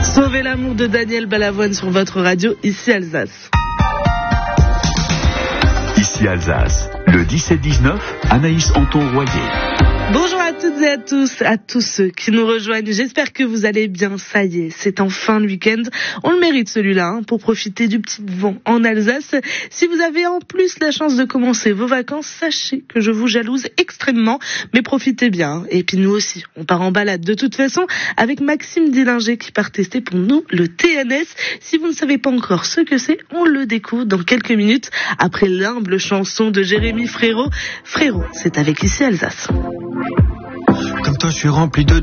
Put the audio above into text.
Sauvez l'amour de Daniel Balavoine sur votre radio, ici Alsace. Ici Alsace, le 17-19, Anaïs Anton-Royer. Bonjour à toutes et à tous ceux qui nous rejoignent. J'espère que vous allez bien. Ça y est, c'est enfin le week-end. On le mérite celui-là, pour profiter du petit vent en Alsace. Si vous avez en plus la chance de commencer vos vacances, sachez que je vous jalouse extrêmement, mais profitez bien. Et puis nous aussi, on part en balade de toute façon avec Maxime Dillinger qui part tester pour nous le TNS. Si vous ne savez pas encore ce que c'est, on le découvre dans quelques minutes après l'humble chanson de Jérémy Frérot. Frérot, c'est avec Ici Alsace. Comme toi, je suis rempli de